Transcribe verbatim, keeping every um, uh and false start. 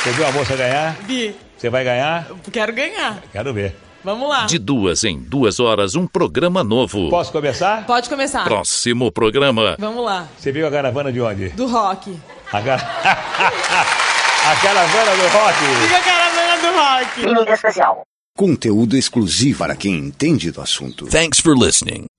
Você viu a moça ganhar? Vi. Você vai ganhar? Quero ganhar. Quero ver. Vamos lá. De duas em duas horas, um programa novo. Posso começar? Pode começar. Próximo programa. Vamos lá. Você viu a caravana de onde? Do rock. A, gar... a caravana do rock. Fica a caravana do rock. Inimigo especial. Conteúdo exclusivo para quem entende do assunto. Thanks for listening.